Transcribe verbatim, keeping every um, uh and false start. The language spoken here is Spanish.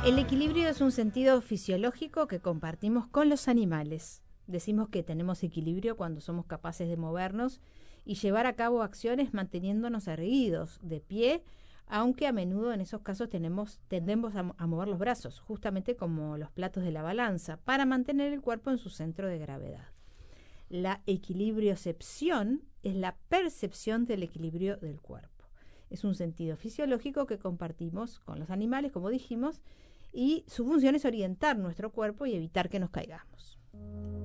El equilibrio es un sentido fisiológico que compartimos con los animales. Decimos que tenemos equilibrio cuando somos capaces de movernos y llevar a cabo acciones manteniéndonos erguidos, de pie, aunque a menudo en esos casos tenemos, tendemos a, a mover los brazos, justamente como los platos de la balanza, para mantener el cuerpo en su centro de gravedad. La equilibriocepción es la percepción del equilibrio del cuerpo. Es un sentido fisiológico que compartimos con los animales, como dijimos, y su función es orientar nuestro cuerpo y evitar que nos caigamos.